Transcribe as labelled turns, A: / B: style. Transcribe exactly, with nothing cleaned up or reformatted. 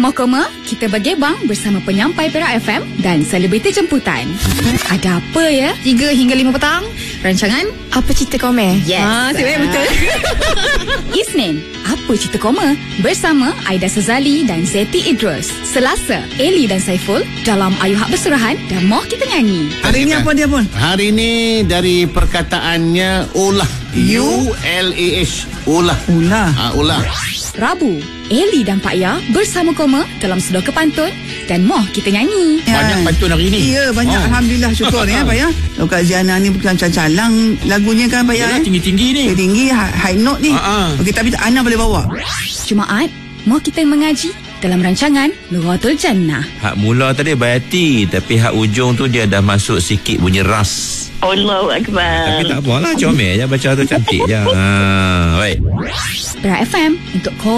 A: Moh Koma, kita bergebang bersama penyampai Perak F M dan selebriti jemputan. Ada apa ya? tiga hingga lima petang. Rancangan
B: Apa Cerita Koma?
A: Yes.
B: Ah, saya betul.
A: Isnin, Apa Cerita Koma bersama Aida Sazali dan Zeti Idrus. Selasa, Eli dan Saiful dalam Ayuh Hak Bersurahan dan Moh Kita Nyanyi.
C: Hari ni apa dia pun?
D: Hari ni dari perkataannya ulah. U L A H. Ulah.
C: Ulah.
D: Ha, ulah.
A: Rabu, Eli dan Pak Ya bersama Koma dalam Sedor Kepantun dan Moh Kita Nyanyi.
D: Banyak pantun hari ni.
C: Ya, banyak.
D: Oh.
C: Alhamdulillah, syukur ya, Pak Ya. Kalau Kak Ziana ni bukan calang lagunya kan, Pak Ya.
D: Yalah,
C: eh?
D: tinggi-tinggi ni.
C: Tinggi, high note ni.
D: Ha-ha.
C: Okey, tapi Ana boleh bawa.
A: Jumaat, Moh Kita Mengaji dalam rancangan Lughatul Jannah.
E: Hak mula tadi Bayati, tapi hak ujung tu dia dah masuk sikit bunyi ras.
F: Allahu Akbar.
E: Tapi tak apalah, comel je baca tu, cantik je. Ha, baik.
A: Perak F M untuk